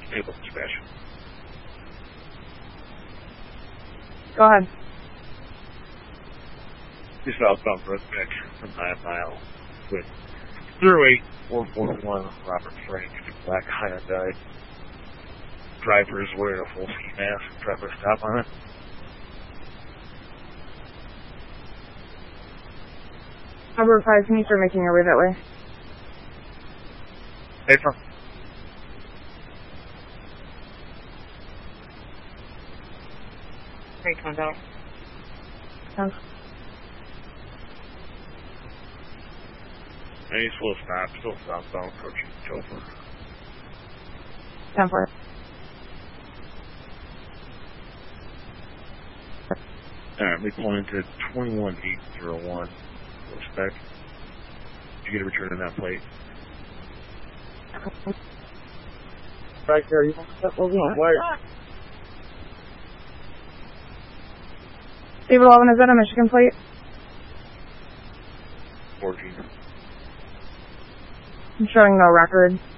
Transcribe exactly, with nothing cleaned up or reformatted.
Table dispatch. Go ahead. Just outbound Brookbeck from nine mile with zero eight four four one Robert Frank, black Hyundai. Driver is wearing a full ski mask. Driver stop on it. Number five, can you start making your way that way? Paper. Hey, come down. Come. Any slow stop, still southbound approaching Topher. ten four. Alright, we pull into twenty-one eight zero one. Respect. Did you get a return on that plate? Right there, you want that moving? Where? David eleven, is that a Michigan plate? fourteen. I'm showing no record.